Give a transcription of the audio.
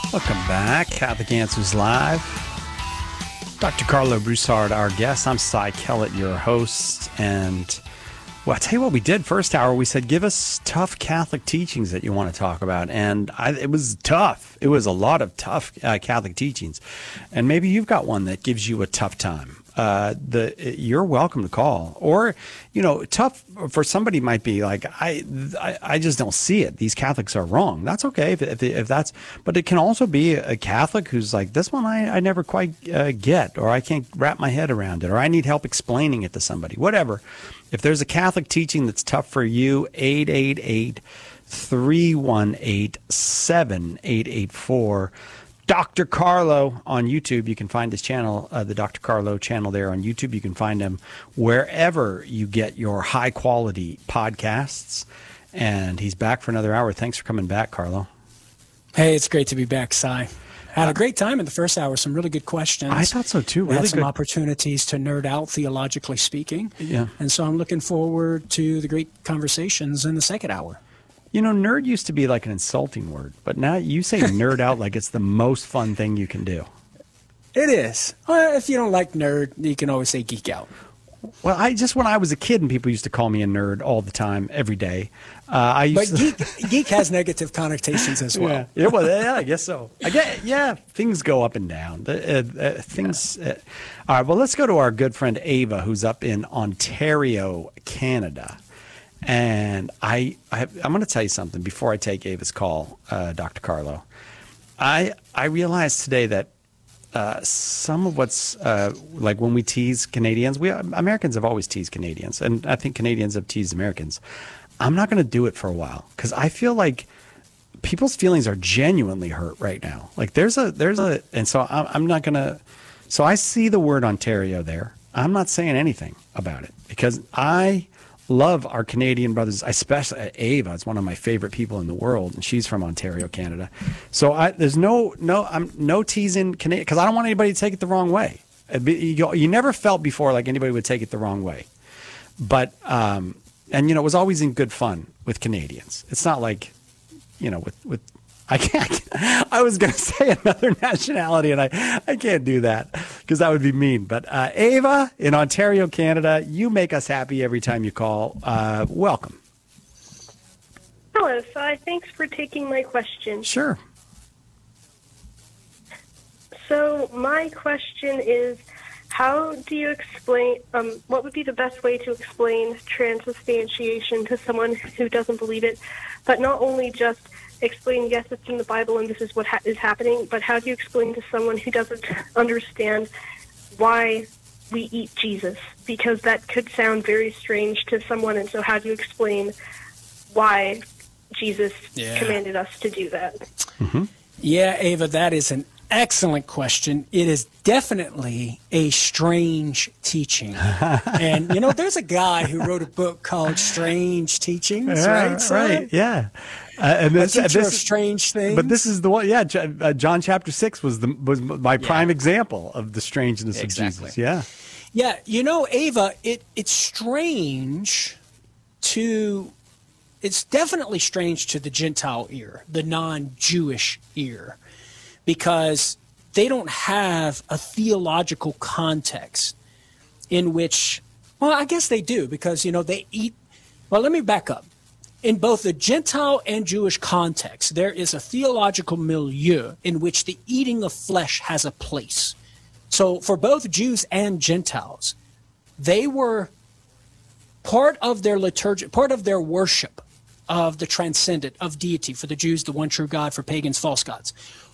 Welcome back, Catholic Answers Live. Dr. Carlo Broussard, our guest. I'm Cy Kellett, your host. And, well, I'll tell you what we did first hour. We said, give us tough Catholic teachings that you want to talk about. And it was tough. It was a lot of tough Catholic teachings. And maybe you've got one that gives you a tough time. You're welcome to call. Or, tough for somebody might be like, I just don't see it. These Catholics are wrong. That's okay if that's, but it can also be a Catholic who's like, this one I never quite get, or I can't wrap my head around it, or I need help explaining it to somebody, whatever. If there's a Catholic teaching that's tough for you, 888-318-7884. Dr. Carlo on YouTube. You can find his channel, the Dr. Carlo channel there on YouTube. You can find him wherever you get your high quality podcasts. And he's back for another hour. Thanks for coming back, Carlo. Hey, it's great to be back, Cy. Had a great time in the first hour. Some really good questions. I thought so too. We had some opportunities to nerd out theologically speaking. Yeah. And so I'm looking forward to the great conversations in the second hour. Nerd used to be like an insulting word, but now you say nerd out like it's the most fun thing you can do. It is. Well, if you don't like nerd, you can always say geek out. Well, when I was a kid and people used to call me a nerd all the time, every day. Geek has negative connotations as well. Yeah, I guess so. Things go up and down. Things. All right, well, let's go to our good friend Ava, who's up in Ontario, Canada. And I'm going to tell you something before I take Ava's call, Dr. Carlo. I realized today that some of what's like when we tease Canadians, Americans have always teased Canadians, and I think Canadians have teased Americans. I'm not going to do it for a while because I feel like people's feelings are genuinely hurt right now. Like and so I'm not going to. So I see the word Ontario there. I'm not saying anything about it because I love our Canadian brothers, especially Ava. It's one of my favorite people in the world, and she's from Ontario, Canada. So there's no teasing Canadian because I don't want anybody to take it the wrong way. You never felt before like anybody would take it the wrong way, but and it was always in good fun with Canadians. It's not like with I can't. I was going to say another nationality, and I can't do that because that would be mean. But Ava in Ontario, Canada, you make us happy every time you call. Welcome. Hello, Cy. Thanks for taking my question. Sure. So my question is, how do you explain, what would be the best way to explain transubstantiation to someone who doesn't believe it, but not only just explain, yes, it's in the Bible and this is what is happening, but how do you explain to someone who doesn't understand why we eat Jesus? Because that could sound very strange to someone, and so how do you explain why Jesus commanded us to do that? Mm-hmm. Yeah, Ava, that is an excellent question. It is definitely a strange teaching. And, there's a guy who wrote a book called Strange Teachings, right? Right, yeah. And this of strange things. But this is the one, John chapter 6 was my prime example of the strangeness of Jesus. Yeah. Yeah, Ava, it's strange it's definitely strange to the Gentile ear, the non-Jewish ear, because they don't have a theological context in which, well, I guess they do, because, they eat. Well, let me back up. In both the Gentile and Jewish context, there is a theological milieu in which the eating of flesh has a place. So for both Jews and Gentiles, they were part of their liturgy, part of their worship of the transcendent, of deity. For the Jews, the one true God; for pagans, false gods.